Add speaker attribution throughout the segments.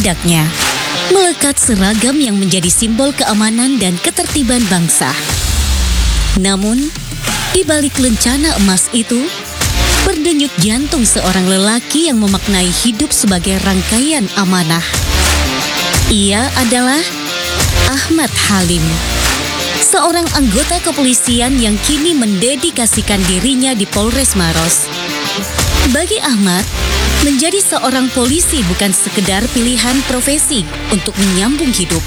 Speaker 1: pundaknya melekat seragam yang menjadi simbol keamanan dan ketertiban bangsa. Namun, di balik lencana emas itu, berdenyut jantung seorang lelaki yang memaknai hidup sebagai rangkaian amanah. Ia adalah Ahmad Halim, seorang anggota kepolisian yang kini mendedikasikan dirinya di Polres Maros. Bagi Ahmad, menjadi seorang polisi bukan sekedar pilihan profesi untuk menyambung hidup,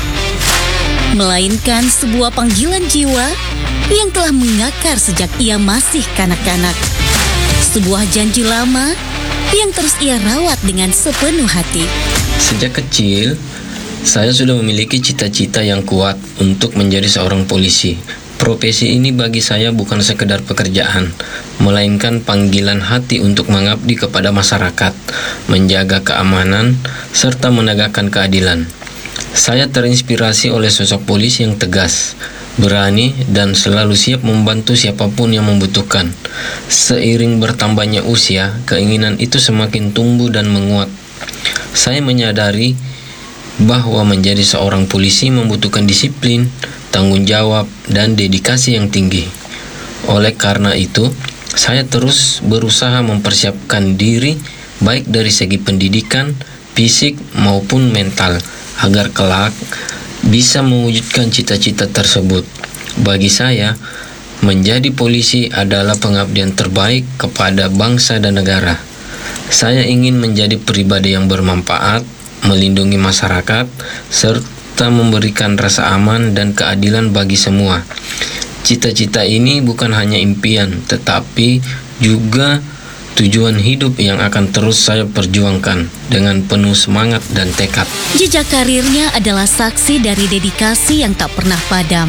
Speaker 1: melainkan sebuah panggilan jiwa yang telah mengakar sejak ia masih kanak-kanak. Sebuah janji lama yang terus ia rawat dengan sepenuh hati.
Speaker 2: Sejak kecil, saya sudah memiliki cita-cita yang kuat untuk menjadi seorang polisi. Profesi ini bagi saya bukan sekedar pekerjaan, melainkan panggilan hati untuk mengabdi kepada masyarakat, menjaga keamanan, serta menegakkan keadilan. Saya terinspirasi oleh sosok polisi yang tegas, berani, dan selalu siap membantu siapapun yang membutuhkan. Seiring bertambahnya usia, keinginan itu semakin tumbuh dan menguat. Saya menyadari bahwa menjadi seorang polisi membutuhkan disiplin, tanggung jawab, dan dedikasi yang tinggi. Oleh karena itu, saya terus berusaha mempersiapkan diri baik dari segi pendidikan, fisik, maupun mental, agar kelak bisa mewujudkan cita-cita tersebut. Bagi saya, menjadi polisi adalah pengabdian terbaik kepada bangsa dan negara. Saya ingin menjadi pribadi yang bermanfaat, melindungi masyarakat, serta memberikan rasa aman dan keadilan bagi semua. Cita-cita ini bukan hanya impian, tetapi juga tujuan hidup yang akan terus saya perjuangkan dengan penuh semangat dan tekad.
Speaker 1: Jejak karirnya adalah saksi dari dedikasi yang tak pernah padam.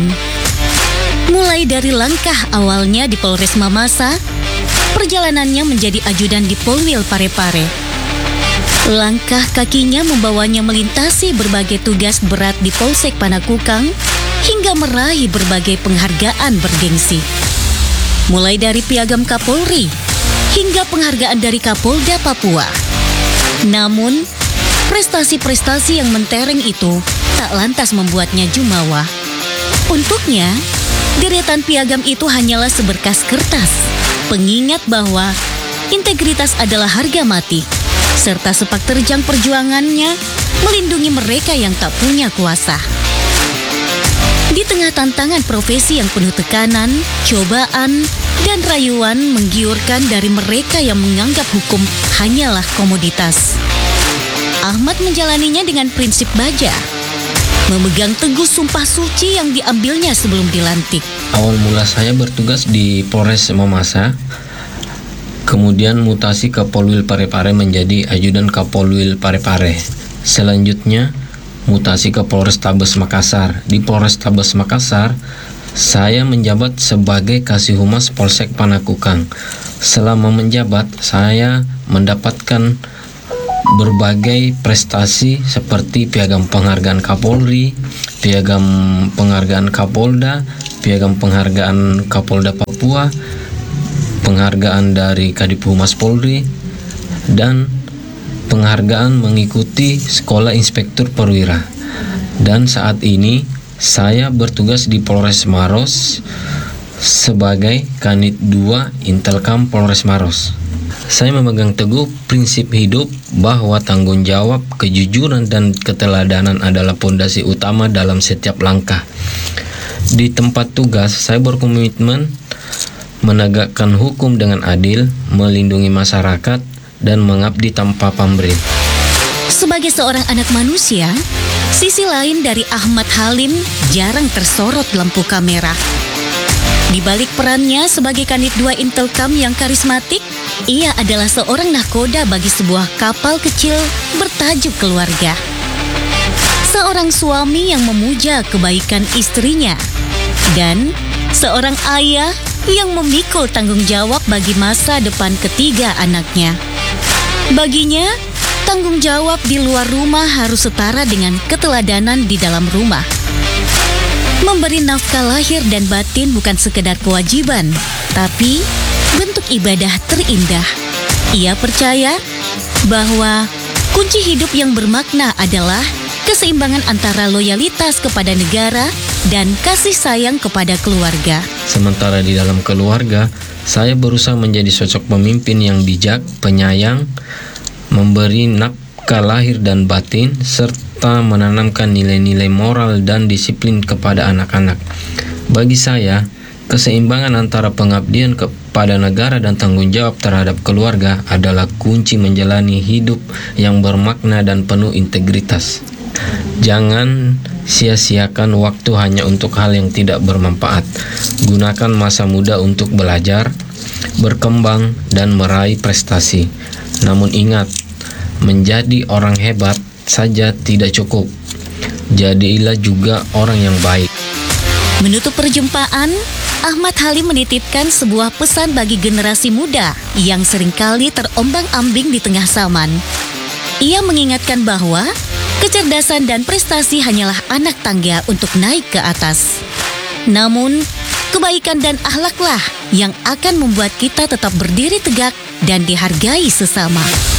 Speaker 1: Mulai dari langkah awalnya di Polres Mamasa, perjalanannya menjadi ajudan di Polwil Parepare. Langkah kakinya membawanya melintasi berbagai tugas berat di Polsek Panakukang hingga meraih berbagai penghargaan bergengsi. Mulai dari Piagam Kapolri hingga penghargaan dari Kapolda Papua. Namun, prestasi-prestasi yang mentereng itu tak lantas membuatnya jumawa. Untuknya, deretan piagam itu hanyalah seberkas kertas, pengingat bahwa integritas adalah harga mati, serta sepak terjang perjuangannya melindungi mereka yang tak punya kuasa. Di tengah tantangan profesi yang penuh tekanan, cobaan, dan rayuan menggiurkan dari mereka yang menganggap hukum hanyalah komoditas, Ahmad menjalaninya dengan prinsip baja, memegang teguh sumpah suci yang diambilnya sebelum dilantik.
Speaker 2: Awal mula saya bertugas di Polres Mamasa, kemudian mutasi ke Polwil Parepare menjadi ajudan Kapolwil Parepare. Selanjutnya, mutasi ke Polrestabes Makassar. Di Polrestabes Makassar, saya menjabat sebagai Kasihumas Polsek Panakukang. Selama menjabat, saya mendapatkan berbagai prestasi seperti Piagam Penghargaan Kapolri, Piagam Penghargaan Kapolda, Piagam Penghargaan Kapolda Papua, penghargaan dari Kadip Humas Polri, dan penghargaan mengikuti Sekolah Inspektur Perwira. Dan saat ini saya bertugas di Polres Maros sebagai Kanit 2 Intelkam Polres Maros. Saya memegang teguh prinsip hidup bahwa tanggung jawab, kejujuran, dan keteladanan adalah pondasi utama dalam setiap langkah. Di tempat tugas, saya berkomitmen menegakkan hukum dengan adil, melindungi masyarakat, dan mengabdi tanpa pamrih.
Speaker 1: Sebagai seorang anak manusia, sisi lain dari Ahmad Halim jarang tersorot lampu kamera. Di balik perannya sebagai Kanit 2 Intelkam yang karismatik, ia adalah seorang nahkoda bagi sebuah kapal kecil bertajuk keluarga. Seorang suami yang memuja kebaikan istrinya, dan seorang ayah yang memikul tanggung jawab bagi masa depan ketiga anaknya. Baginya, tanggung jawab di luar rumah harus setara dengan keteladanan di dalam rumah. Memberi nafkah lahir dan batin bukan sekedar kewajiban, tapi bentuk ibadah terindah. Ia percaya bahwa Kunci hidup yang bermakna adalah keseimbangan antara loyalitas kepada negara dan kasih sayang kepada keluarga.
Speaker 2: Sementara di dalam keluarga, saya berusaha menjadi sosok pemimpin yang bijak, penyayang, memberi nafkah lahir dan batin, serta menanamkan nilai-nilai moral dan disiplin kepada anak-anak. Bagi saya, keseimbangan antara pengabdian kepada negara dan tanggung jawab terhadap keluarga adalah kunci menjalani hidup yang bermakna dan penuh integritas. Jangan sia-siakan waktu hanya untuk hal yang tidak bermanfaat. Gunakan masa muda untuk belajar, berkembang, dan meraih prestasi. Namun ingat, menjadi orang hebat saja tidak cukup. Jadilah juga orang yang baik.
Speaker 1: Menutup perjumpaan, Ahmad Halim menitipkan sebuah pesan bagi generasi muda yang seringkali terombang-ambing di tengah zaman. Ia mengingatkan bahwa kecerdasan dan prestasi hanyalah anak tangga untuk naik ke atas. Namun, kebaikan dan akhlaklah yang akan membuat kita tetap berdiri tegak dan dihargai sesama.